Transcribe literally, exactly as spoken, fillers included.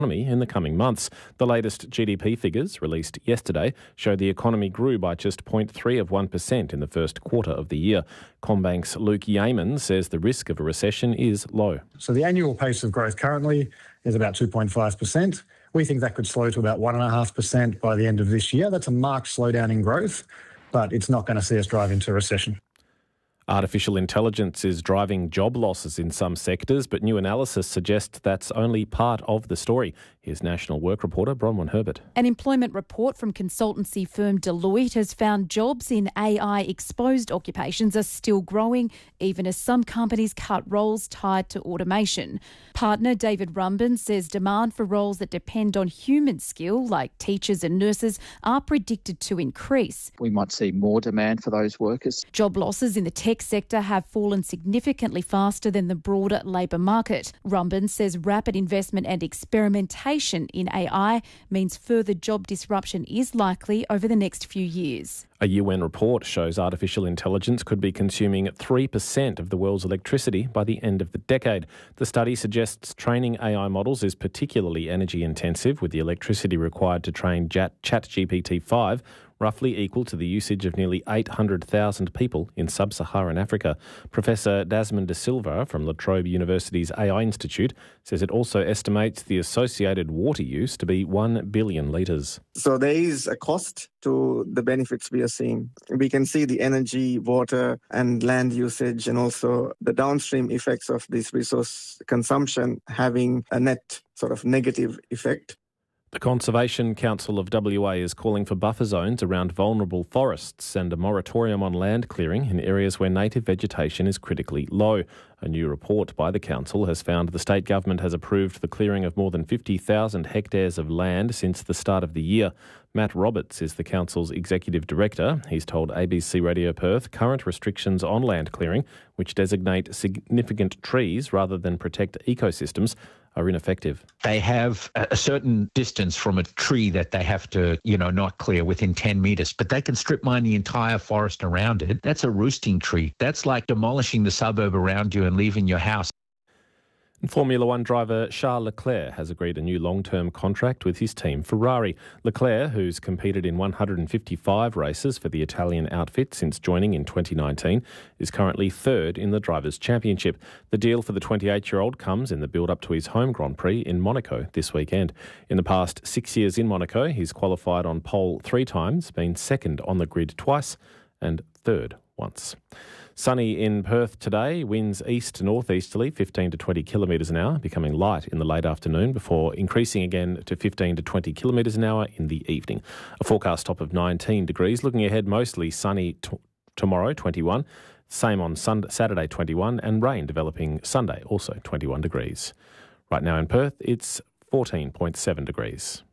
economy in the coming months. The latest G D P figures released yesterday show the economy grew by just zero point three of one percent in the first quarter of the year. CommBank's Luke Yeaman says the risk of a recession is low. So the annual pace of growth currently is about two point five percent. We think that could slow to about one point five percent by the end of this year. That's a marked slowdown in growth, but it's not going to see us drive into a recession. Artificial intelligence is driving job losses in some sectors, but new analysis suggests that's only part of the story. Here's National Work reporter Bronwyn Herbert. An employment report from consultancy firm Deloitte has found jobs in A I-exposed occupations are still growing, even as some companies cut roles tied to automation. Partner David Rumben says demand for roles that depend on human skill, like teachers and nurses, are predicted to increase. We might see more demand for those workers. Job losses in the tech sector have fallen significantly faster than the broader labour market. Rumben says rapid investment and experimentation in A I means further job disruption is likely over the next few years. A U N report shows artificial intelligence could be consuming three percent of the world's electricity by the end of the decade. The study suggests training A I models is particularly energy intensive, with the electricity required to train ChatGPT five roughly equal to the usage of nearly eight hundred thousand people in sub-Saharan Africa. Professor Desmond De Silva from La Trobe University's A I Institute says it also estimates the associated water use to be one billion litres. So there is a cost to the benefits we are seeing. We can see the energy, water and land usage, and also the downstream effects of this resource consumption having a net sort of negative effect. The Conservation Council of W A is calling for buffer zones around vulnerable forests and a moratorium on land clearing in areas where native vegetation is critically low. A new report by the council has found the state government has approved the clearing of more than fifty thousand hectares of land since the start of the year. Matt Roberts is the council's executive director. He's told A B C Radio Perth current restrictions on land clearing, which designate significant trees rather than protect ecosystems, are ineffective. They have a certain distance from a tree that they have to, you know, not clear within ten metres, but they can strip mine the entire forest around it. That's a roosting tree. That's like demolishing the suburb around you and leaving your house. And Formula One driver Charles Leclerc has agreed a new long-term contract with his team Ferrari. Leclerc, who's competed in one hundred fifty-five races for the Italian outfit since joining in twenty nineteen, is currently third in the Drivers' Championship. The deal for the twenty-eight-year-old comes in the build-up to his home Grand Prix in Monaco this weekend. In the past six years in Monaco, he's qualified on pole three times, been second on the grid twice and third once. Sunny in Perth today, winds east to northeasterly, fifteen to twenty kilometres an hour, becoming light in the late afternoon before increasing again to fifteen to twenty kilometres an hour in the evening. A forecast top of nineteen degrees. Looking ahead, mostly sunny t- tomorrow, twenty-one. Same on Sunday, Saturday, twenty-one, and rain developing Sunday, also twenty-one degrees. Right now in Perth, it's fourteen point seven degrees.